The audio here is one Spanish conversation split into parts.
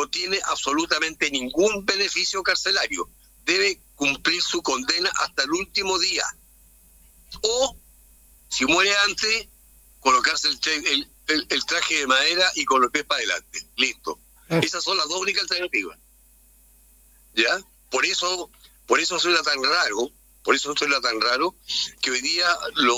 no tiene absolutamente ningún beneficio carcelario. Debe cumplir su condena hasta el último día. O, si muere antes, colocarse el traje de madera y con los pies para adelante. Listo. Esas son las dos únicas alternativas. ¿Ya? Por eso suena tan raro, que hoy día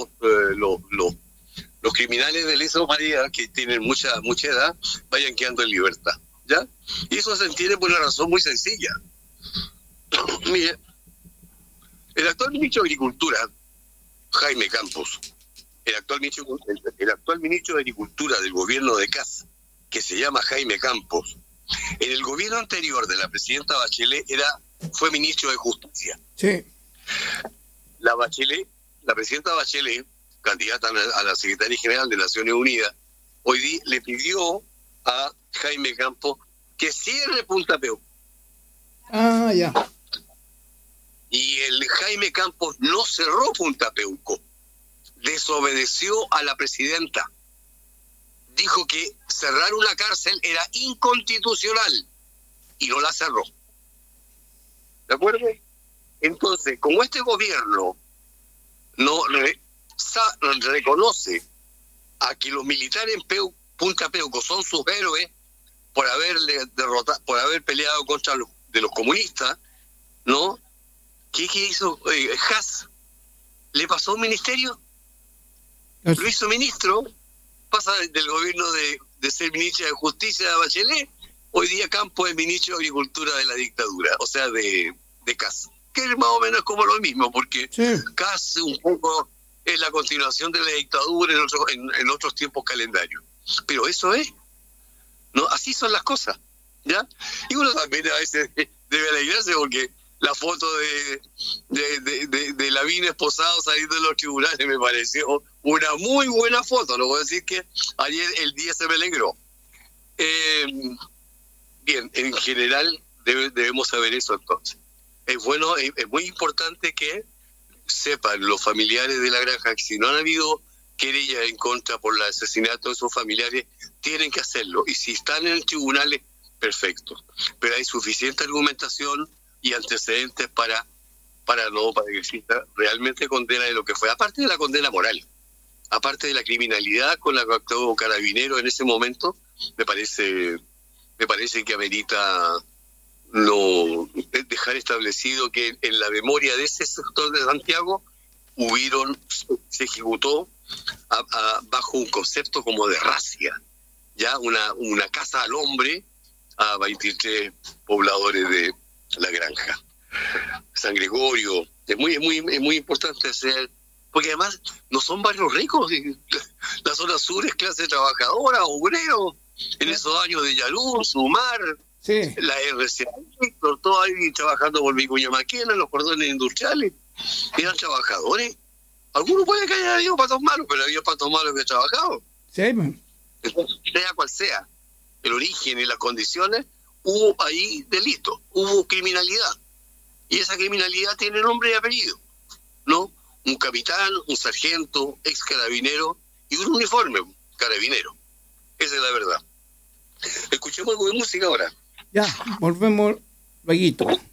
los criminales de lesa humanidad, que tienen mucha edad, vayan quedando en libertad. ¿Ya? Y eso se entiende por una razón muy sencilla. Mire, el actual ministro de Agricultura, Jaime Campos, el actual ministro de Agricultura del gobierno de Kast, que se llama Jaime Campos, en el gobierno anterior de la presidenta Bachelet fue ministro de Justicia. Sí. La presidenta Bachelet, candidata a la Secretaría General de Naciones Unidas, hoy día le pidió a Jaime Campos que cierre Punta Peuco. Ah, ya. Y el Jaime Campos no cerró Punta Peuco, desobedeció a la presidenta. Dijo que cerrar una cárcel era inconstitucional y no la cerró. ¿De acuerdo? Entonces, como este gobierno no reconoce a que los militares en Punta Peuco son sus héroes por haber peleado contra los comunistas, ¿no? ¿Qué hizo Haas? ¿Le pasó un ministerio? Lo hizo ministro. Pasa del gobierno de ser ministra de Justicia de Bachelet, hoy día Campos es ministro de Agricultura de la dictadura, o sea, de Kast, que es más o menos como lo mismo, porque sí. Kast un poco es la continuación de la dictadura en otros tiempos calendarios. Pero eso es, ¿no? Así son las cosas, ¿ya? Y uno también a veces debe alegrarse porque la foto de Lavín esposado saliendo de los tribunales me pareció una muy buena foto. No puedo decir que ayer el día se me alegró. Bien, en general debemos saber eso entonces. Es bueno, es muy importante que sepan los familiares de la granja que si no han habido querellas en contra por el asesinato de sus familiares, tienen que hacerlo. Y si están en tribunales, perfecto. Pero hay suficiente argumentación y antecedentes para que exista realmente condena de lo que fue, aparte de la condena moral, aparte de la criminalidad con la que actuó Carabinero en ese momento, me parece que amerita no dejar establecido que en la memoria de ese sector de Santiago se ejecutó bajo un concepto como de racia, ya una caza al hombre a 23 pobladores de la granja. San Gregorio, es muy importante hacer, porque además no son barrios ricos, la zona sur es clase trabajadora, obrero, en esos años de Yalú, Sumar, sí. La RCA, todo ahí trabajando por Vicuña Maquena, los cordones industriales, eran trabajadores. Algunos pueden que haya habido patos malos, pero había patos malos que han trabajado. Sí, entonces, sea cual sea el origen y las condiciones, hubo ahí delito, hubo criminalidad. Y esa criminalidad tiene nombre y apellido, ¿no? Un capitán, un sargento, ex carabinero y un uniforme carabinero. Esa es la verdad. Escuchemos algo de música ahora. Ya, volvemos luego.